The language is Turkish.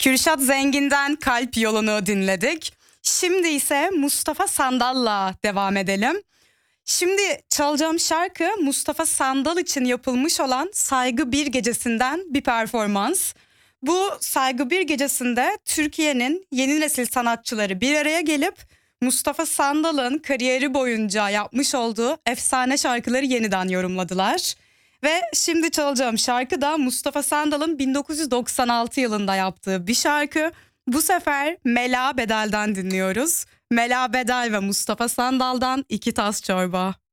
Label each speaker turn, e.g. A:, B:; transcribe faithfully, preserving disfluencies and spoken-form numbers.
A: Kürşat Zengin'den Kalp Yolunu dinledik. Şimdi ise Mustafa Sandal'la devam edelim. Şimdi çalacağım şarkı Mustafa Sandal için yapılmış olan Saygı Bir Gecesi'nden bir performans. Bu Saygı Bir Gecesi'nde Türkiye'nin yeni nesil sanatçıları bir araya gelip Mustafa Sandal'ın kariyeri boyunca yapmış olduğu efsane şarkıları yeniden yorumladılar. Ve şimdi çalacağım şarkı da Mustafa Sandal'ın bin dokuz yüz doksan altı yılında yaptığı bir şarkı. Bu sefer Mela Bedel'den dinliyoruz. Mela Bedel ve Mustafa Sandal'dan iki tas çorba.